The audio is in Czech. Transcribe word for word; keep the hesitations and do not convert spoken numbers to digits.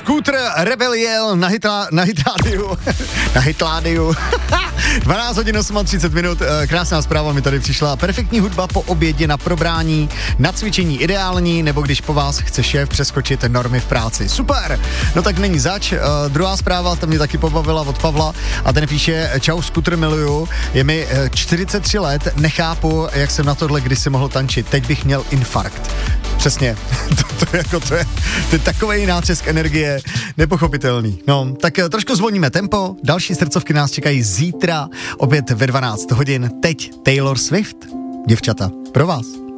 Scooter Rebel jel na, hitla, na hitládiu, na hitládiu, dvanáct hodin třicet osm minut, krásná zpráva mi tady přišla, perfektní hudba po obědě na probrání, na cvičení ideální, nebo když po vás chce šéf přeskočit normy v práci. Super, no tak není zač, uh, druhá zpráva, ta mě taky pobavila od Pavla a ten píše, čau, Scooter miluju, je mi uh, čtyřicet tři let, nechápu, jak jsem na tohle kdysi mohl tančit, teď bych měl infarkt. Přesně, to, to, jako to je, to je takovej nácest energie, nepochopitelný. No, tak trošku zvolníme tempo, další srdcovky nás čekají zítra, opět ve dvanáct hodin, teď Taylor Swift, děvčata, pro vás.